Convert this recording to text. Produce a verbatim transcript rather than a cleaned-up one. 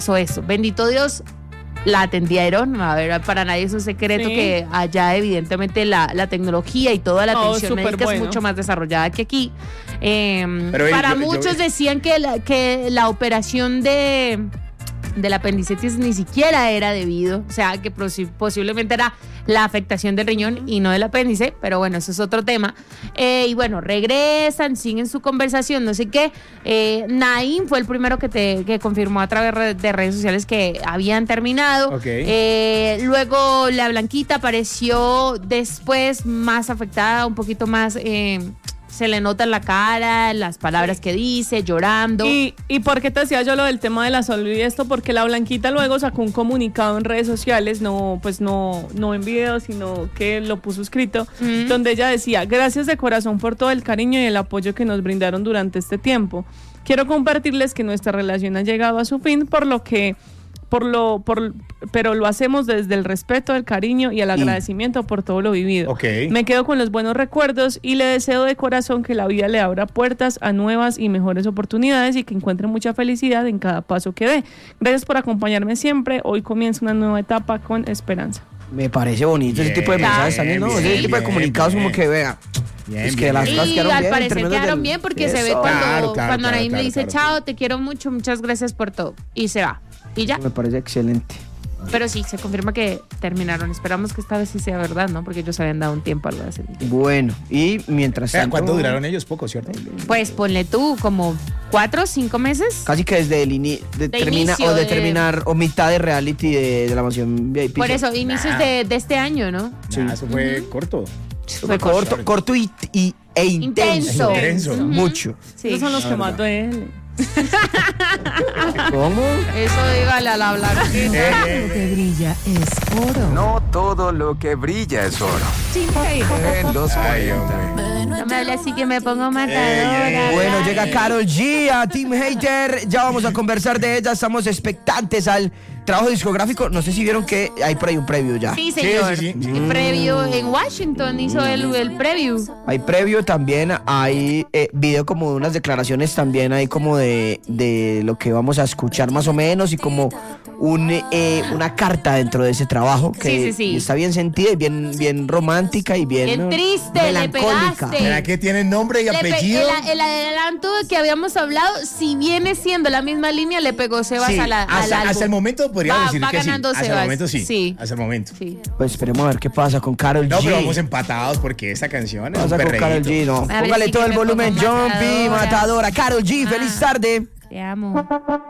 pasó eso. Bendito Dios, la atendieron. A ver, para nadie es un secreto sí. que allá evidentemente la, la tecnología y toda la oh, atención médica bueno. es mucho más desarrollada que aquí. Eh, Pero, para yo, muchos yo, decían que la, que la operación de... del apendicitis ni siquiera era debido, o sea, que posiblemente era la afectación del riñón y no del apéndice, pero bueno, eso es otro tema. Eh, y bueno, regresan, siguen su conversación, no sé qué. Eh, Naim fue el primero que te que confirmó a través de redes sociales que habían terminado. Okay. Eh, luego la Blanquita apareció después más afectada, un poquito más... Eh, se le nota en la cara, las palabras que dice, llorando. ¿Y, y por qué te decía yo lo del tema de la salud y esto? Porque la Blanquita luego sacó un comunicado en redes sociales, no, pues no, no en video, sino que lo puso escrito, mm. donde ella decía: gracias de corazón por todo el cariño y el apoyo que nos brindaron durante este tiempo. Quiero compartirles que nuestra relación ha llegado a su fin, por lo que Por lo, por, pero lo hacemos desde el respeto, el cariño y el agradecimiento por todo lo vivido. Okay. Me quedo con los buenos recuerdos y le deseo de corazón que la vida le abra puertas a nuevas y mejores oportunidades y que encuentre mucha felicidad en cada paso que dé. Gracias por acompañarme siempre. Hoy comienza una nueva etapa con esperanza. Me parece bonito bien, ese tipo de mensajes también, ¿no? Bien, ese tipo de comunicados bien, como que vea. Bien, es que bien, las bien. cosas y quedaron al bien, parecer quedaron del... bien porque Eso. se ve cuando, claro, claro, cuando claro, Naim claro, le dice: claro. chao, te quiero mucho, muchas gracias por todo. Y se va. Y ya. Me parece excelente. Pero sí, se confirma que terminaron. Esperamos que esta vez sí sea verdad, ¿no? Porque ellos habían dado un tiempo algo de tiempo. Bueno, y mientras tanto... ¿Cuánto duraron ellos? Poco, ¿cierto? Pues ponle tú, como cuatro o cinco meses. Casi que desde el ini de de termina, inicio o de de... terminar, o mitad de reality de, de la mansión V I P. Por eso, inicios nah. de, de este año, ¿no? Sí. Nah, eso fue uh-huh. corto. Fue corto, corto, corto y, y, e intenso. Intenso. Intenso. Mucho. Sí. Esos son los que más duelen. ¿Cómo? Eso dígale a la Blanquita. Lo que brilla es oro. No todo lo que brilla es oro. En los cuarenta. No me hable así que me pongo matadora. Bueno, llega Karol G a Team Hater. Ya vamos a conversar de ella. Estamos expectantes al trabajo discográfico. No sé si vieron que hay por ahí un preview ya. Sí, señor. Sí, sí, sí. El preview en Washington hizo el, el preview. Hay preview también. Hay eh, video como de unas declaraciones también. Hay como de, de lo que vamos a escuchar más o menos. Y como un, eh, una carta dentro de ese trabajo. Que sí, sí, sí. está bien sentida y bien, bien romántica y bien, bien triste, melancólica. le pegaste. ¿Será que tiene nombre y Le pe- apellido? el, el adelanto que habíamos hablado, si viene siendo la misma línea, le pegó Sebas Sí, a la, hasta, al álbum. hasta el momento podríamos Va- decir va que sí. ganando Hasta el Sebas. momento sí. Sí. Hasta el momento. Sí. Pues esperemos a ver qué pasa con Karol G. No, pero vamos empatados porque esta canción es un Pasa con Karol G, no. A ver Póngale si todo que el me volumen, pongo Jumpy, matadora. matadora. Karol G, Ah. feliz tarde. Te amo.